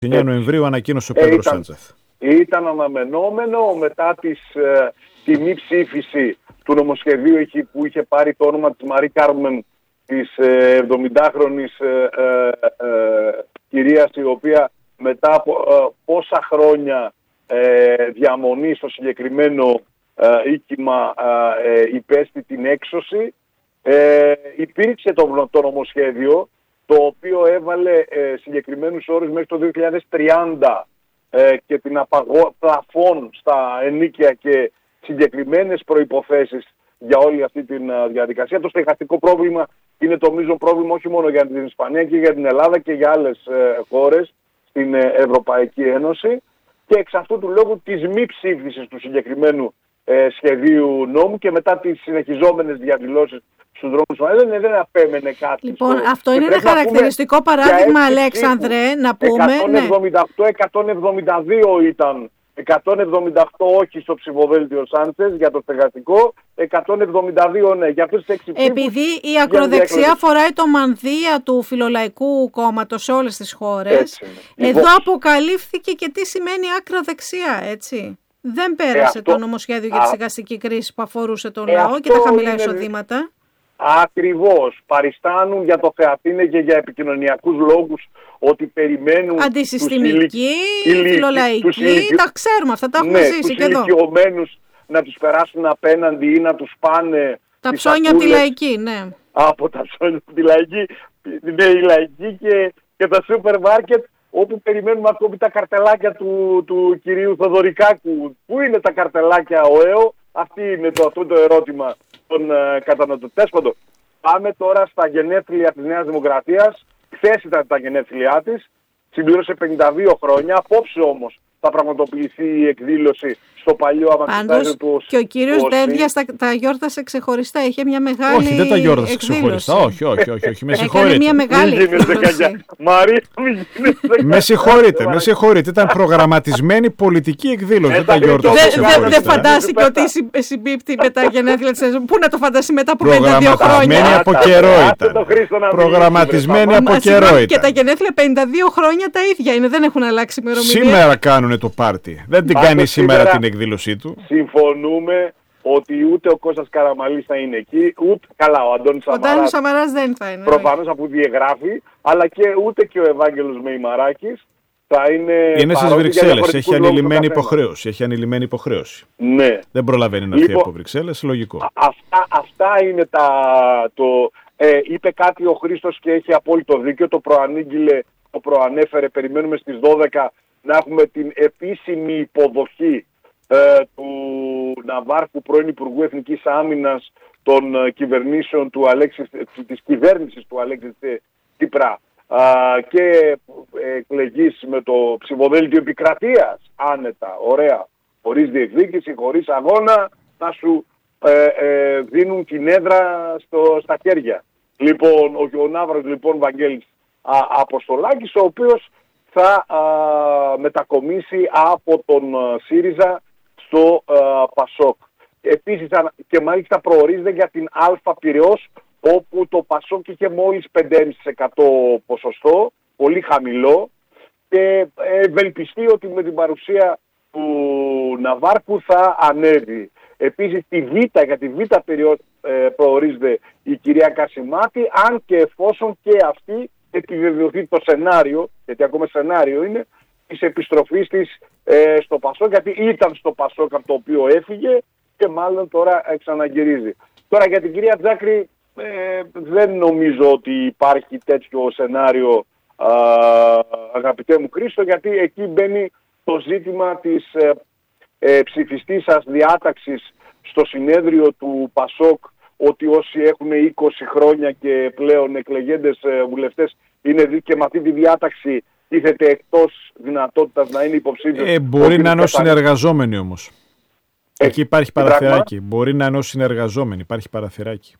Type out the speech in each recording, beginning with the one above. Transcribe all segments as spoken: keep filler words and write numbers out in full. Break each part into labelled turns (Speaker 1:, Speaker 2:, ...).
Speaker 1: εννέα Νοεμβρίου ανακοίνωσε ο Πέντρο Σάντσεθ.
Speaker 2: Ήταν αναμενόμενο μετά τις, ε, τη μη ψήφιση του νομοσχεδίου εκεί, που είχε πάρει το όνομα της Μαρή Κάρμεν, της ε, εβδομηντάχρονης ε, ε, ε, κυρίας, η οποία μετά από ε, πόσα χρόνια ε, διαμονή στο συγκεκριμένο ε, οίκημα ε, υπέστη την έξωση. Ε, υπήρξε το, το νομοσχέδιο, το οποίο έβαλε ε, συγκεκριμένους όρους μέχρι το δύο χιλιάδες τριάντα ε, και την απαγώ πλαφών στα ενίκια και συγκεκριμένες προϋποθέσεις για όλη αυτή τη διαδικασία. Το στεγαστικό πρόβλημα είναι το μείζον πρόβλημα όχι μόνο για την Ισπανία και για την Ελλάδα και για άλλες ε, χώρες στην ε, Ευρωπαϊκή Ένωση, και εξ αυτού του λόγου της μη ψήφισης του συγκεκριμένου ε, σχεδίου νόμου και μετά τις συνεχιζόμενες διαδηλώσεις στους δρόμους δεν, δεν απέμενε κάτι.
Speaker 3: Λοιπόν,
Speaker 2: στο...
Speaker 3: αυτό είναι ένα χαρακτηριστικό παράδειγμα, Αλέξανδρε, να πούμε.
Speaker 2: εκατόν εβδομήντα οκτώ εκατόν εβδομήντα δύο ήταν. εκατόν εβδομήντα οκτώ όχι στο ψηφοδέλτιο Σάντσες για το στεγαστικό, εκατόν εβδομήντα δύο ναι. Για αυτούς τις έξι ψήφους,
Speaker 3: επειδή η ακροδεξιά φοράει το μανδύα του Φιλολαϊκού Κόμματος σε όλες τις χώρες, εδώ
Speaker 2: λοιπόν,
Speaker 3: αποκαλύφθηκε και τι σημαίνει ακροδεξιά, έτσι. Δεν πέρασε ε, αυτό, το νομοσχέδιο για τη στεγαστική κρίση που αφορούσε τον ε, λαό και τα χαμηλά εισοδήματα.
Speaker 2: Ακριβώς. Παριστάνουν για το Θεατίνε και για επικοινωνιακούς λόγους ότι περιμένουν
Speaker 3: αντισυστημική, φιλολαϊκή, τα ξέρουμε αυτά, τα έχουμε
Speaker 2: ναι,
Speaker 3: ζήσει και εδώ.
Speaker 2: Τους ηλικιωμένους να τους περάσουν απέναντι ή να τους πάνε
Speaker 3: τα ψώνια από τη λαϊκή, ναι.
Speaker 2: Από τα ψώνια από τη λαϊκή, ναι, η λαϊκή και, και τα σούπερ μάρκετ, όπου περιμένουμε ακόμη τα καρτελάκια του, του κυρίου Θοδωρικάκου. Πού είναι τα καρτελάκια ο ΕΟ? Αυτή είναι το, αυτό το ερώτημα των uh, καταναλωτών. Πάμε τώρα στα γενέθλια της Νέας Δημοκρατίας. Χθες ήταν τα γενέθλιά της, συμπλήρωσε πενήντα δύο χρόνια. Απόψε όμως θα πραγματοποιηθεί η εκδήλωση στο παλιό αμαξιτάριο του.
Speaker 3: Και ο κύριος Δένδιας τα, τα γιόρτασε ξεχωριστά. Είχε μια μεγάλη.
Speaker 1: Όχι, δεν τα γιόρτασε ξεχωριστά. Όχι, όχι, όχι, όχι. Με συγχωρείτε.
Speaker 3: Έκανε μια μεγάλη εκδήλωση.
Speaker 2: Μαρία, μην γίνεσαι.
Speaker 1: Με συγχωρείτε, με συγχωρείτε. Ήταν προγραμματισμένη πολιτική εκδήλωση. Δεν τα γιόρτασε ξεχωριστά.
Speaker 3: Δεν φαντάστηκε ότι συμπίπτει με τα γενέθλια της. Πού να το φαντάσει μετά από πενήντα δύο χρόνια.
Speaker 1: Προγραμματισμένη από καιρό ήταν. Προγραμματισμένη από καιρό ήταν.
Speaker 3: Και τα γενέθλια πενήντα δύο χρόνια τα ίδια είναι. Δεν έχουν αλλάξει ημερομηνία.
Speaker 1: Σήμερα κάνουν το πάρτι. Δεν την κάνει σήμερα την εκδήλωσή του.
Speaker 2: Συμφωνούμε ότι ούτε ο Κώστας Καραμαλής θα είναι εκεί, ούτε καλά ο Αντώνης Σαμαράς.
Speaker 3: Ο Αντώνης Σαμαράς δεν θα είναι.
Speaker 2: Προφανώς από διαγράφει, αλλά και ούτε και ο Ευάγγελος Μεϊμαράκης θα είναι.
Speaker 1: Είναι στις Βρυξέλλες. Έχει ανηλυμένη υποχρέωση. Έχει ανηλυμένη υποχρέωση.
Speaker 2: Ναι.
Speaker 1: Δεν προλαβαίνει να έρθει από Βρυξέλλες. Λογικό.
Speaker 2: Αυτά, αυτά είναι τα. Το, ε, είπε κάτι ο Χρήστος και έχει απόλυτο δίκιο. Το προανήγγειλε, το προανέφερε. Περιμένουμε στις δώδεκα να έχουμε την επίσημη υποδοχή ε, του Ναβάρχου, πρώην Υπουργού Εθνικής Άμυνας των ε, κυβερνήσεων του Αλέξη, της κυβέρνησης του Αλέξη Τσίπρα ε, και εκλεγής με το ψηφοδέλτιο επικρατείας άνετα, ωραία, χωρίς διεκδίκηση, χωρίς αγώνα, να σου ε, ε, δίνουν την έδρα στο, στα χέρια. Λοιπόν, ο, ο Ναύρος λοιπόν Βαγγέλης α, Αποστολάκης, ο οποίος θα α, μετακομίσει από τον α, ΣΥΡΙΖΑ στο α, ΠΑΣΟΚ. Επίσης και μάλιστα προορίζεται για την Α Πειραιώς, όπου το ΠΑΣΟΚ είχε μόλις πέντε κόμμα πέντε τοις εκατό ποσοστό, πολύ χαμηλό, και ευελπιστεί ότι με την παρουσία του Ναβάρχου θα ανέβει. Επίσης τη Β, για τη Β Πειραιώς ε, προορίζεται η κυρία Κασιμάτη, αν και εφόσον και αυτή επιβεβαιωθεί το σενάριο, γιατί ακόμα σενάριο είναι, της επιστροφής της ε, στο ΠΑΣΟΚ, γιατί ήταν στο ΠΑΣΟΚ από το οποίο έφυγε και μάλλον τώρα ξαναγυρίζει. Τώρα για την κυρία Τζάκρη ε, δεν νομίζω ότι υπάρχει τέτοιο σενάριο, α, αγαπητέ μου Χρήστο, γιατί εκεί μπαίνει το ζήτημα της ε, ε, ψηφιστής σας διάταξης στο συνέδριο του ΠΑΣΟΚ, ότι όσοι έχουν είκοσι χρόνια και πλέον εκλεγέντες βουλευτές είναι δι... και με αυτή τη διάταξη τίθεται εκτός δυνατότητας να είναι υποψήφιος.
Speaker 1: Ε, μπορεί να είναι ως συνεργαζόμενοι όμως. Ε, Εκεί υπάρχει παραθυράκι. Πράγμα. Μπορεί να είναι ως συνεργαζόμενοι. Υπάρχει παραθυράκι.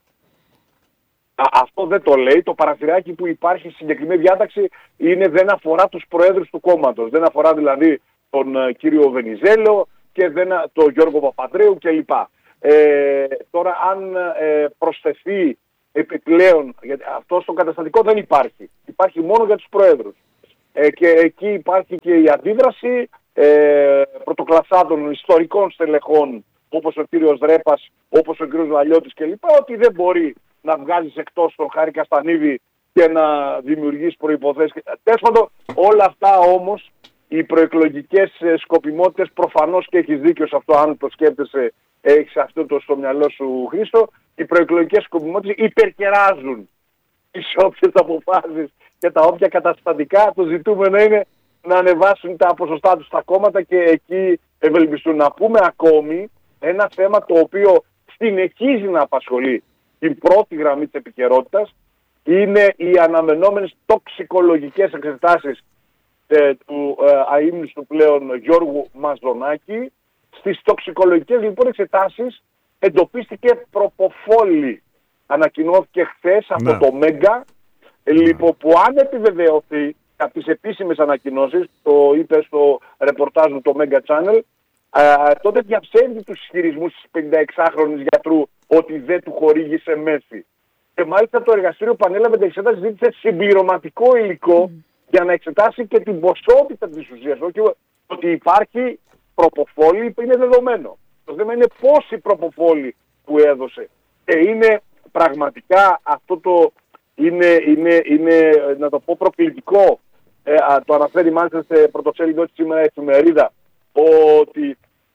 Speaker 2: Α, αυτό δεν το λέει. Το παραθυράκι που υπάρχει στη συγκεκριμένη διάταξη είναι, δεν αφορά τους προέδρους του κόμματος. Δεν αφορά δηλαδή τον uh, κύριο Βενιζέλο και δεν, τον Γιώργο Παπανδρέου κλπ. Ε, τώρα αν ε, προσθεθεί επιπλέον, γιατί αυτό στο καταστατικό δεν υπάρχει. Υπάρχει μόνο για τους προέδρους. ε, και εκεί υπάρχει και η αντίδραση ε, πρωτοκλασσάτων ιστορικών στελεχών, όπως ο κύριος Ρέπας, όπως ο κύριος Βαλιώτης κλπ, ότι δεν μπορεί να βγάζεις εκτός τον Χάρη Καστανίδη και να δημιουργείς προϋποθέσεις. Τέλος πάντων, όλα αυτά όμως, οι προεκλογικές σκοπιμότητες, προφανώς και έχεις δίκιο σε αυτό, αν το σκέφτεσαι, έχεις αυτό το στο μυαλό σου, Χρήστο, οι προεκλογικές σκοπιμότητες υπερκεράζουν τις όποιες αποφάσεις και τα όποια καταστατικά. Το ζητούμενο είναι να ανεβάσουν τα ποσοστά τους στα κόμματα και εκεί ευελπιστούν. Να πούμε ακόμη ένα θέμα το οποίο συνεχίζει να απασχολεί την πρώτη γραμμή της επικαιρότητας, είναι οι αναμενόμενες τοξικολογικές εξετάσεις ε, του ε, αείμνηστου πλέον Γιώργου Μαζονάκη. Στις τοξικολογικές λοιπόν εξετάσεις εντοπίστηκε προποφόλη. Ανακοινώθηκε χθες από
Speaker 1: ναι.
Speaker 2: το Μέγκα, ναι. λοιπόν, που αν επιβεβαιωθεί από τις επίσημες ανακοινώσεις, το είπε στο ρεπορτάζ του το Μέγκα Channel, α, τότε διαψεύδει τους ισχυρισμούς της πενηνταεξάχρονης γιατρού ότι δεν του χορήγησε μέθη. Και μάλιστα το εργαστήριο που ανέλαβε την εξέταση ζήτησε συμπληρωματικό υλικό mm. για να εξετάσει και την ποσότητα της ουσίας. Όχι ότι υπάρχει προποφόλη, είναι δεδομένο. Το θέμα είναι πόση προποφόλη που έδωσε. Και είναι πραγματικά αυτό το είναι, είναι, είναι να το πω, προκλητικό. Ε, α, το αναφέρει μάλιστα σε πρωτοσέλιδο της σήμερα η εφημερίδα, ότι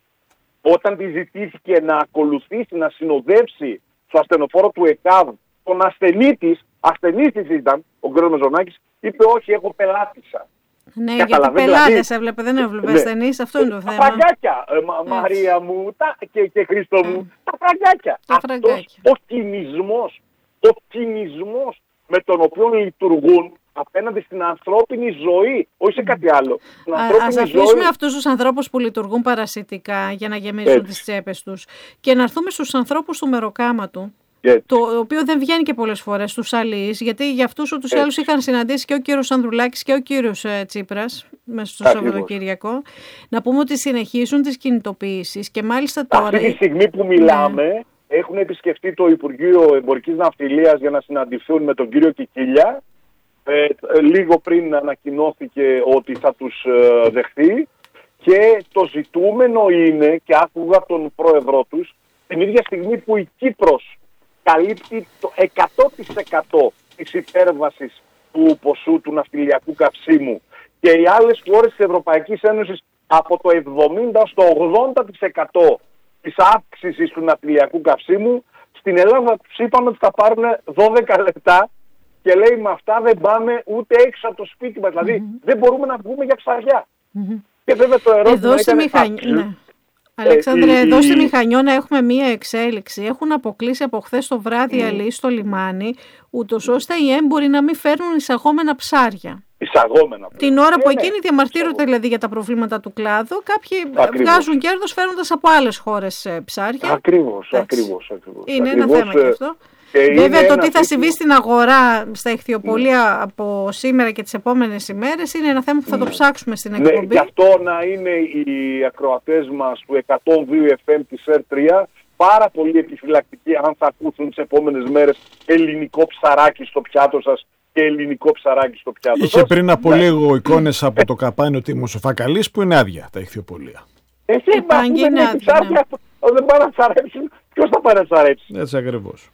Speaker 2: όταν τη ζητήθηκε να ακολουθήσει, να συνοδεύσει στο ασθενοφόρο του ΕΚΑΒ τον ασθενή της, ασθενής της ήταν, ο κ. Μαζονάκης, είπε όχι, έχω πελάτησα.
Speaker 3: Ναι, γιατί πελάτες έβλεπε, δεν έβλεπε ναι. ασθενείς, αυτό είναι το θέμα.
Speaker 2: Τα φραγκάκια, ε, Μα, Μαρία μου τα, και, και Χρήστο μου, mm. τα φραγκάκια.
Speaker 3: Τα φραγκάκια.
Speaker 2: Αυτός ο κινησμός, ο κινησμός με τον οποίο λειτουργούν απέναντι στην ανθρώπινη ζωή, όχι σε κάτι άλλο.
Speaker 3: Ας αφήσουμε αυτούς τους ανθρώπους που λειτουργούν παρασιτικά για να γεμίσουν έτσι τις τσέπες τους και να έρθουμε στους ανθρώπους του μεροκάματου. Έτσι. Το οποίο δεν βγαίνει και πολλές φορές στους αλλοίς, γιατί για αυτούς ούτως ή άλλως είχαν συναντήσει και ο κύριος Ανδρουλάκης και ο κύριος ε, Τσίπρας μέσα στο Σαββατοκύριακο. Να πούμε ότι συνεχίζουν τις κινητοποιήσεις και μάλιστα τώρα.
Speaker 2: Αυτή τη στιγμή που μιλάμε, ναι. έχουν επισκεφτεί το Υπουργείο Εμπορικής Ναυτιλίας για να συναντηθούν με τον κύριο Κικίλια. Ε, λίγο πριν ανακοινώθηκε ότι θα τους ε, δεχθεί και το ζητούμενο είναι, και άκουγα τον πρόεδρό τους, την ίδια στιγμή που η Κύπρος καλύπτει το εκατό τοις εκατό της υπέρβασης του ποσού του ναυτιλιακού καυσίμου και οι άλλες χώρες της Ευρωπαϊκής Ένωσης από το εβδομήντα στο ογδόντα τοις εκατό της αύξησης του ναυτιλιακού καυσίμου, στην Ελλάδα τους είπαν ότι θα πάρουν δώδεκα λεπτά και λέει με αυτά δεν πάμε ούτε έξω από το σπίτι μας, δηλαδή mm-hmm. δεν μπορούμε να βγούμε για ψαριά. Mm-hmm. Και βέβαια το ερώτημα
Speaker 3: εδώ
Speaker 2: ήταν
Speaker 3: μηχανι... ναι. Αλέξανδρε, ε, εδώ η... στη Μηχανιώνα έχουμε μία εξέλιξη. Έχουν αποκλείσει από χθες το βράδυ mm. αλλοίς στο λιμάνι, ούτως ώστε οι έμποροι να μην φέρνουν εισαγόμενα ψάρια.
Speaker 2: Εισαγόμενα.
Speaker 3: Την ώρα
Speaker 2: ε,
Speaker 3: που
Speaker 2: ναι,
Speaker 3: εκείνοι διαμαρτύρονται δηλαδή για τα προβλήματα του κλάδου, κάποιοι
Speaker 2: ακριβώς.
Speaker 3: βγάζουν κέρδος φέρνοντας από άλλες χώρες ψάρια.
Speaker 2: Ακριβώς, ακριβώς, ακριβώς.
Speaker 3: Είναι
Speaker 2: ακριβώς,
Speaker 3: ένα θέμα και αυτό. Βέβαια το τι θα συμβεί στην αγορά, στα ηχθειοπωλεία ναι. από σήμερα και τις επόμενες ημέρες είναι ένα θέμα που θα το ψάξουμε στην εκπομπή.
Speaker 2: Ναι, γι' αυτό να είναι οι ακροατές μας του εκατόν δύο εφ εμ της ερ τρία πάρα πολύ επιφυλακτικοί αν θα ακούσουν τις επόμενες μέρες ελληνικό ψαράκι στο πιάτο σας και ελληνικό ψαράκι στο πιάτο σας.
Speaker 1: Είχε πριν από
Speaker 2: ναι.
Speaker 1: λίγο εικόνες από το καπάνιο Τίμος ο Φακαλής που είναι άδεια τα ηχθειοπωλεία.
Speaker 2: Εσύ υπάρχει, δεν έχει ψάρια, δεν πάνε να ψαρέψουν, ποιος θα πάνε να ψαρέψει.
Speaker 1: Έτσι ακριβώς.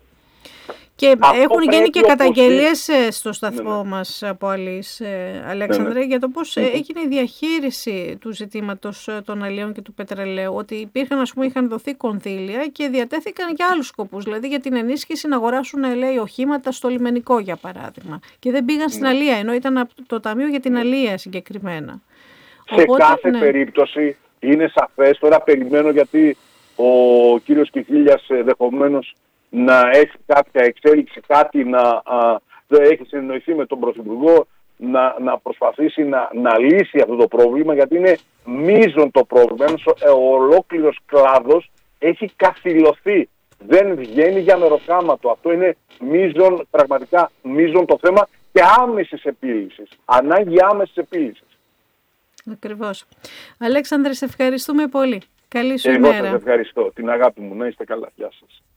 Speaker 3: Και αυτό έχουν γίνει και καταγγελίες
Speaker 2: είναι...
Speaker 3: στο σταθμό ναι, ναι. μας από αλλοίς, Αλέξανδρε, ναι, ναι. για το πώς ναι, ναι. έγινε η διαχείριση του ζητήματος των αλλιών και του πετρελαίου. Ότι υπήρχαν, ας πούμε, είχαν δοθεί κονδύλια και διατέθηκαν για άλλους σκοπούς. Δηλαδή για την ενίσχυση να αγοράσουν, λέει, οχήματα στο λιμενικό, για παράδειγμα. Και δεν πήγαν στην ναι. αλία, ενώ ήταν το Ταμείο για την Αλία συγκεκριμένα.
Speaker 2: Σε Οπότε, κάθε ναι. περίπτωση είναι σαφές. Τώρα περιμένω γιατί ο κύριος Κιχίλιας ενδεχομένως να έχει κάποια εξέλιξη, κάτι να α, έχει συνεννοηθεί με τον Πρωθυπουργό, να, να προσπαθήσει να, να λύσει αυτό το πρόβλημα, γιατί είναι μείζον το πρόβλημα. Ένας ο ολόκληρος κλάδος έχει καθυλωθεί. Δεν βγαίνει για μεροκάματο. Αυτό είναι μείζον, πραγματικά μείζον το θέμα και άμεσης επίλυσης. Ανάγκη άμεσης επίλυσης.
Speaker 3: Ακριβώς. Αλέξανδρε, σε ευχαριστούμε πολύ. Καλή σου
Speaker 2: Εγώ
Speaker 3: ημέρα.
Speaker 2: Εγώ σας ευχαριστώ. Την αγάπη μου. Να είστε καλά. Γεια σας.